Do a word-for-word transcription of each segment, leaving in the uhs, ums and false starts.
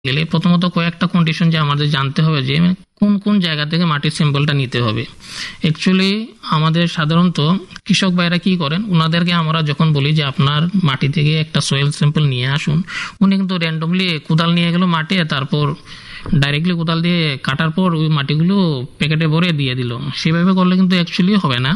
গেলে প্রথমত কয়েকটা কন্ডিশন যে আমাদের জানতে হবে যে কোন কোন জায়গা থেকে মাটির স্যাম্পলটা নিতে হবে। অ্যাকচুয়ালি আমাদের সাধারণত কৃষক ভাইরা কি করেন, ওনাদেরকে আমরা যখন বলি যে আপনার মাটি থেকে একটা সয়েল স্যাম্পল নিয়ে আসুন, উনি কিন্তু র্যান্ডমলি কোদাল নিয়ে গেল মাঠে, তারপর ডাইরেক্টলি কোদাল দিয়ে কাটার পর ওই মাটিগুলো প্যাকেটে ভরে দিয়ে দিল। সেভাবে করলে কিন্তু অ্যাকচুয়ালি হবে না।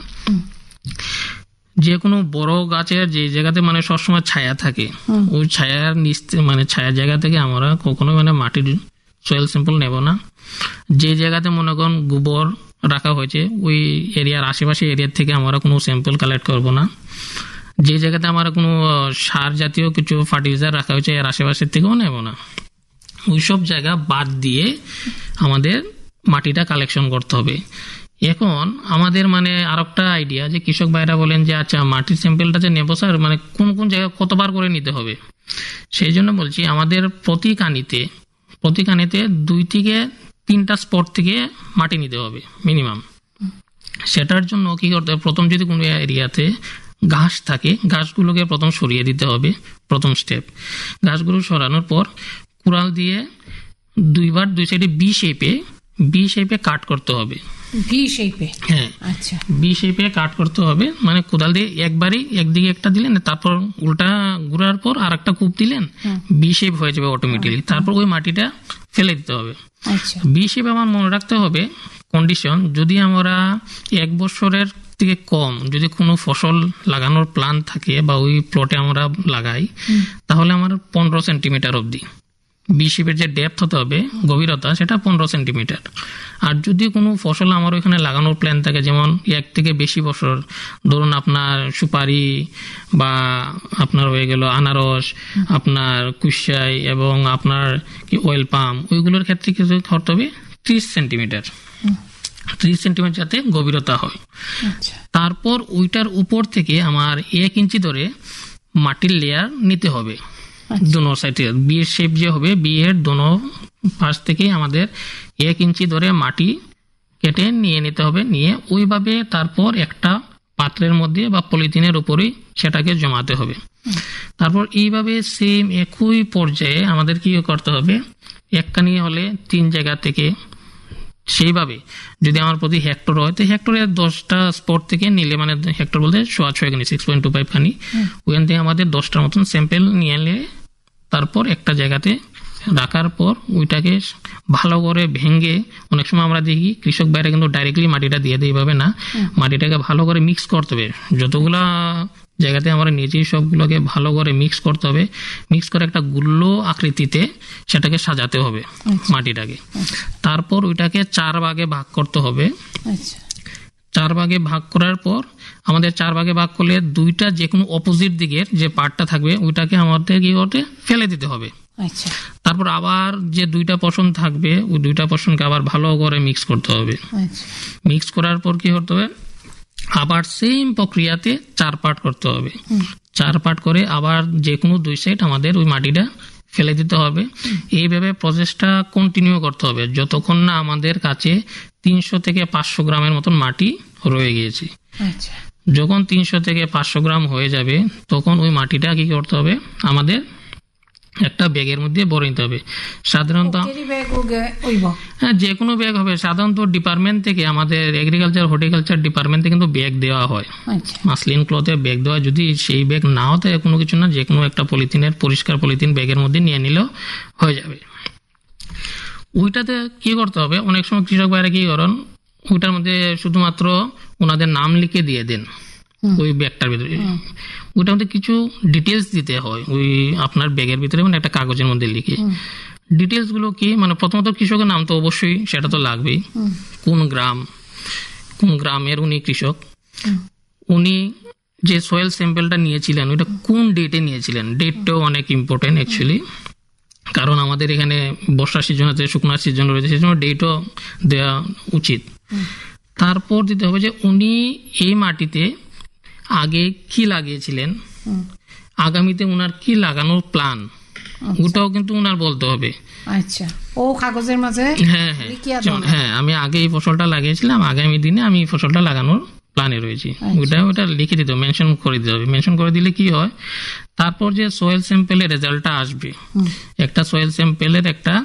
যে কোনো বড় গাছের যে জায়গাতে মানে সবসময় ছায়া থাকে, ওই ছায়ার নিচ মানে ছায়া জায়গা থেকে আমরা কখনো মানে মাটির সয়েল স্যাম্পল নেব না। যে জায়গাতে মনে করুন গোবর রাখা হয়েছে ওই এরিয়ার আশেপাশে এরিয়ার থেকে আমরা কোনো স্যাম্পল কালেক্ট করব না। যে জায়গাতে আমরা কোনো সার জাতীয় কিছু ফার্টিলাইজার রাখা হয়েছে এর আশেপাশের থেকেও নেব না। ওইসব জায়গা বাদ দিয়ে আমাদের মাটিটা কালেকশন করতে হবে। এখন আমাদের মানে আর একটা আইডিয়া যে কৃষক ভাইরা বলেন যে আচ্ছা মাটির স্যাম্পলটা যে নেবো স্যার, মানে কোন কোন জায়গায় কতবার করে নিতে হবে। সেই জন্য বলছি আমাদের প্রতি কানিতে প্রতি কানিতে দুই থেকে তিনটা স্পট থেকে মাটি নিতে হবে মিনিমাম। সেটার জন্য কি করতে হবে, প্রথম যদি কোনো এরিয়াতে ঘাস থাকে ঘাসগুলোকে প্রথম সরিয়ে দিতে হবে। প্রথম স্টেপ, ঘাসগুলো সরানোর পর কুড়াল দিয়ে দুইবার দুই সাইডে বি শেপে বি শেপে কাট করতে হবে। ভি শেপে? হ্যাঁ, আচ্ছা, বি শেপে কাট করতে হবে। মানে কোদাল দিয়ে একবারই একদিকে একটা দিলেন, তারপর উল্টা ঘুরার পর আর একটা কূপ দিলেন, বি শেপ হয়ে যাবে অটোমেটিক্যালি। তারপর ওই মাটিটা ফেলে দিতে হবে। বি শেপে আমার মনে রাখতে হবে কন্ডিশন, যদি আমরা এক বছরের থেকে কম যদি কোনো ফসল লাগানোর প্ল্যান থাকে বা ওই প্লটে আমরা লাগাই, তাহলে আমার পনেরো সেন্টিমিটার অবধি বি শেপের যে ডেপথ হতে হবে, গভীরতা, সেটা পনেরো সেন্টিমিটার। আর যদি কোনো ফসল আমার ওইখানে লাগানোর প্ল্যান থাকে, যেমন এক থেকে বেশি বছর, ধরুন আপনার সুপারি বা আপনার হয়ে গেল আনারস, আপনার কুশাই এবং আপনার কি অয়েল পাম, ওইগুলোর ক্ষেত্রে কিছু করতে হবে ত্রিশ সেন্টিমিটার ত্রিশ সেন্টিমিটার যাতে গভীরতা হয়। তারপর ওইটার উপর থেকে আমার এক ইঞ্চি ধরে মাটির লেয়ার নিতে হবে দোনো সাইডে। বি এর শেপ যে হবে, বি এর দোনো পাশ থেকে আমাদের এক ইঞ্চি ধরে মাটি কেটে নিয়ে নিতে হবে। নিয়ে ওইভাবে তারপর একটা পাত্রের মধ্যে বা পলিথিনের উপরেই সেটাকে জমাতে হবে। তারপর এইভাবে সেম একই পর্যায়ে আমাদের কি করতে হবে, একখানি হলে তিন জায়গা থেকে সেইভাবে যদি আমার প্রতি হেক্টর হয় তো হেক্টরে দশটা স্পট থেকে নিলে, মানে হেক্টর বলতে সোয়া ছয় খানি সিক্স পয়েন্ট টু ফাইভ খানি, ওখান থেকে আমাদের দশটার মতন স্যাম্পেল নিয়ে এলে তারপর একটা জায়গাতে রাখার পর ওইটাকে ভালো করে ভেঙে, অনেক সময় আমরা দেখি কৃষক ভাইরা কিন্তু ডাইরেক্টলি মাটিটা দিয়ে দেয়, এইভাবে না, মাটিটাকে ভালো করে মিক্স করতে হবে। যতগুলা জায়গাতে আমরা নিজেই সবগুলোকে ভালো করে মিক্স করতে হবে। মিক্স করে একটা গুল্লো আকৃতিতে সেটাকে সাজাতে হবে মাটিটাকে। তারপর ওইটাকে চার ভাগে ভাগ করতে হবে। চার ভাগে ভাগ করার পর আমাদের চার ভাগে ভাগ করলে দুইটা যে কোনো অপোজিট দিকের যে পার্টটা থাকবে ওইটাকে আমাদের কি করতে ফেলে দিতে হবে। তারপর আবার যে দুইটা পোর্শন থাকবে ওই দুইটা পোর্শনকে আবার ভালো করে মিক্স করতে হবে। মিক্স করার পর কি করতে হবে, আবার সেম প্রক্রিয়াতে চার পার্ট করতে হবে। চার পার্ট করে আবার যে কোনো দুই সাইড আমাদের ওই মাটিটা ফেলে দিতে হবে। এইভাবে প্রসেসটা কন্টিনিউ করতে হবে যতক্ষণ না আমাদের কাছে তিনশো থেকে পাঁচশো গ্রামের মতন মাটি রয়ে গিয়েছে। যখন তিনশো থেকে পাঁচশো গ্রাম হয়ে যাবে তখন ওই মাটিটা কি করতে হবে, আমাদের একটা ব্যাগের মধ্যে ভরে নিতে হবে। সাধারণত হ্যাঁ যে কোনো ব্যাগ হবে। সাধারণত ডিপার্টমেন্ট থেকে আমাদের এগ্রিকালচার হর্টিকালচার ডিপার্টমেন্ট থেকে কিন্তু ব্যাগ দেওয়া হয়, মাসলিন ক্লথের ব্যাগ দেওয়া। যদি সেই ব্যাগ নাও থাকে কোনো কিছু না, যে কোনো একটা পলিথিনের পরিষ্কার পলিথিন ব্যাগের মধ্যে নিয়ে নিলেও হয়ে যাবে। ওইটাতে কি করতে হবে, অনেক সময় কৃষক ভাইরা কি করেন, ওইটার মধ্যে শুধুমাত্র ওনাদের নাম লিখে দিয়ে দেন ওই ব্যাগটার ভিতরে। ওইটার মধ্যে কিছু ডিটেলস দিতে হয় ওই আপনার ব্যাগের ভিতরে, মানে একটা কাগজের মধ্যে লিখে। ডিটেলস গুলো কি, মানে প্রথমত কৃষকের নাম তো অবশ্যই সেটা তো লাগবেই, কোন গ্রাম কোন গ্রামের উনি কৃষক, উনি যে সয়েল স্যাম্পলটা নিয়েছিলেন ওইটা কোন ডেটে নিয়েছিলেন। ডেটটাও অনেক ইম্পর্টেন্ট অ্যাকচুয়ালি, কারণ আমাদের এখানে বর্ষা সিজন আছে, শুকনার সিজন রয়েছে, সেই জন্য ডেটও দেওয়া উচিত। তারপর দিতে হবে যে উনি এই মাটিতে আগে কি লাগিয়েছিলেন, আগামীতে উনার কি লাগানোর প্ল্যান, ওটাও কিন্তু উনার বলতে হবে। আচ্ছা, ও কাগজের মাঝে হ্যাঁ হ্যাঁ হ্যাঁ আমি আগে এই ফসলটা লাগিয়েছিলাম, আগামী দিনে আমি এই ফসলটা লাগানোর প্ল্যানে রয়েছে, ওইটা ওটা লিখে দিতে হবে, মেনশন করে দিতে হবে। মেনশন করে দিলে কি হয়, তারপর যে সয়েল স্যাম্পেলের রেজাল্টটা আসবে, একটা সয়েল স্যাম্পেলের একটা